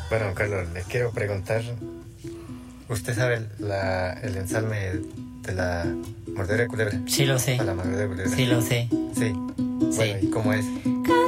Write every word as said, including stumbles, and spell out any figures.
Bueno, Carlos, les quiero preguntar. ¿Usted sabe la, el ensalme de la mordedura de culebra? Sí lo sé. A la mordedura de culebra. Sí lo sé. Sí. Bueno, Sí. ¿y cómo es?